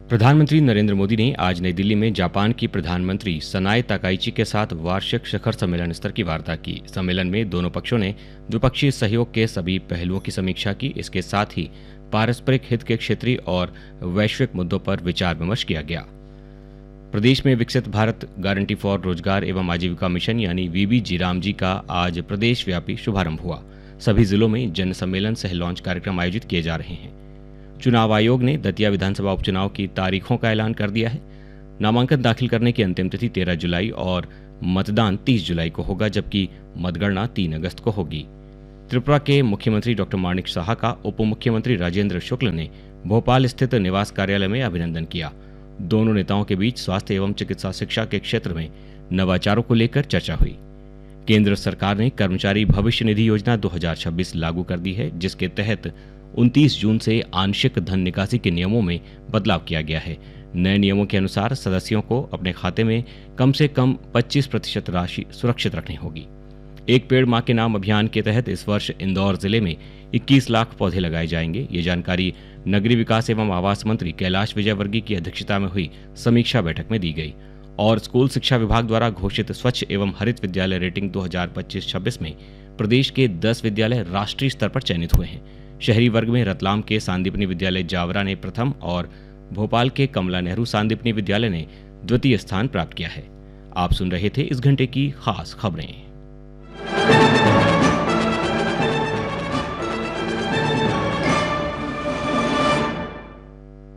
प्रधानमंत्री नरेंद्र मोदी ने आज नई दिल्ली में जापान की प्रधानमंत्री सनाए ताकाइची के साथ वार्षिक शिखर सम्मेलन स्तर की वार्ता की। सम्मेलन में दोनों पक्षों ने द्विपक्षीय सहयोग के सभी पहलुओं की समीक्षा की। इसके साथ ही पारस्परिक हित के क्षेत्रीय और वैश्विक मुद्दों पर विचार विमर्श किया गया। प्रदेश में विकसित भारत गारंटी फॉर रोजगार एवं आजीविका मिशन यानी वीबी रामजी का आज प्रदेश व्यापी शुभारंभ हुआ। सभी जिलों में जन सम्मेलन सह लॉन्च कार्यक्रम आयोजित किए जा रहे हैं। चुनाव आयोग ने दतिया विधानसभा उपचुनाव की तारीखों का ऐलान कर दिया है। नामांकन दाखिल करने की अंतिम तिथि 13 जुलाई और मतदान 30 जुलाई को होगा, जबकि मतगणना 3 अगस्त को होगी। त्रिपुरा के मुख्यमंत्री डॉक्टर माणिक साहा का उप मुख्यमंत्री राजेंद्र शुक्ल ने भोपाल स्थित निवास कार्यालय में अभिनंदन किया। दोनों नेताओं के बीच स्वास्थ्य एवं चिकित्सा शिक्षा के क्षेत्र में नवाचारों को लेकर चर्चा हुई। केंद्र सरकार ने कर्मचारी भविष्य निधि योजना 2026 लागू कर दी है, जिसके तहत 29 जून से आंशिक धन निकासी के नियमों में बदलाव किया गया है। नए नियमों के अनुसार सदस्यों को अपने खाते में कम से कम 25% राशि सुरक्षित रखनी होगी। एक पेड़ मां के नाम अभियान के तहत इस वर्ष इंदौर जिले में 21 लाख पौधे लगाए जाएंगे। ये जानकारी नगरीय विकास एवं आवास मंत्री कैलाश विजयवर्गीय की अध्यक्षता में हुई समीक्षा बैठक में दी गई। और स्कूल शिक्षा विभाग द्वारा घोषित स्वच्छ एवं हरित विद्यालय रेटिंग 2025-26 में प्रदेश के 10 विद्यालय राष्ट्रीय स्तर पर चयनित हुए हैं। शहरी वर्ग में रतलाम के सांदीपनी विद्यालय जावरा ने प्रथम और भोपाल के कमला नेहरू सांदीपनी विद्यालय ने द्वितीय स्थान प्राप्त किया है। आप सुन रहे थे इस घंटे की खास खबरें।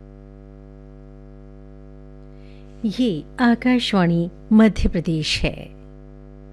ये आकाशवाणी मध्य प्रदेश है।